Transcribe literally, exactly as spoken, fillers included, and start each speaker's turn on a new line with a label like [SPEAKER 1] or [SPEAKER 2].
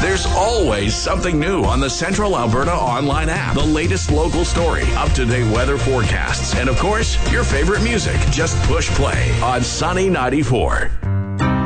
[SPEAKER 1] There's always something new on the Central Alberta Online app. The latest local story, up-to-date weather forecasts, and of course, your favorite music. Just push play on Sunny ninety-four.